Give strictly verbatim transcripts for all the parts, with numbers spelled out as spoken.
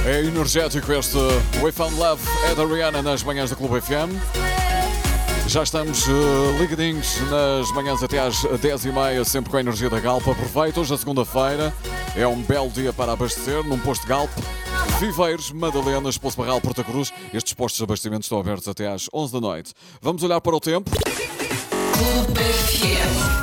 É energético este We Found Love, é da Rihanna nas manhãs da Clube F M. Já estamos uh, ligadinhos nas manhãs até às dez e meia, sempre com a energia da Galp. Aproveita, hoje a segunda-feira é um belo dia para abastecer num posto Galp. Viveiros, Madalenas, Poço Barral, Porta Cruz. Estes postos de abastecimento estão abertos até às onze da noite. Vamos olhar para o tempo. Clube F M.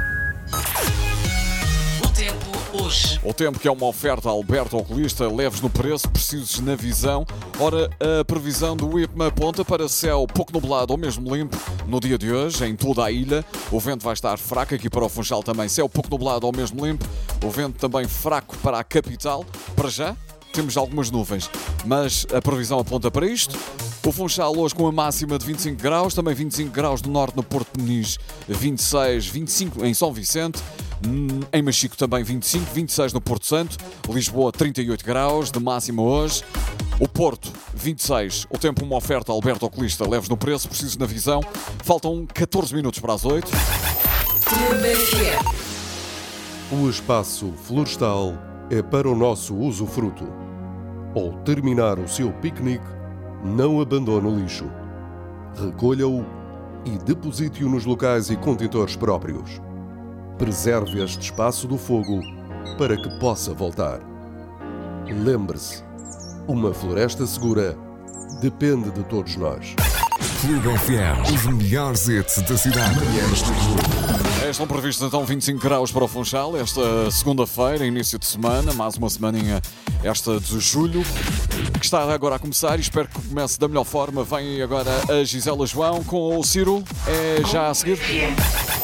Hoje. O tempo, que é uma oferta Alberto Oculista, leves no preço, precisos na visão. Ora, a previsão do I P M aponta para céu pouco nublado ou mesmo limpo no dia de hoje, em toda a ilha. O vento vai estar fraco, aqui para o Funchal também céu pouco nublado ou mesmo limpo. O vento também fraco para a capital. Para já, temos algumas nuvens, mas a previsão aponta para isto. O Funchal hoje com a máxima de vinte e cinco graus, também vinte e cinco graus no norte no Porto de Peniche, vinte e seis, vinte e cinco em São Vicente, em Machico também vinte e cinco, vinte e seis no Porto Santo, Lisboa trinta e oito graus de máxima hoje, o Porto vinte e seis, o tempo uma oferta Alberto Oculista, leves no preço, precisos na visão, faltam catorze minutos para as oito. O espaço florestal é para o nosso usufruto. Ao terminar o seu piquenique, não abandone o lixo. Recolha-o e deposite-o nos locais e contentores próprios. Preserve este espaço do fogo para que possa voltar. Lembre-se, uma floresta segura depende de todos nós. Clube F M, os melhores hits da cidade. Estão previstos então vinte e cinco graus para o Funchal esta segunda-feira, início de semana, mais uma semaninha esta de julho, que está agora a começar e espero que comece da melhor forma. Vem agora a Gisela João com o Ciro, é já a seguir.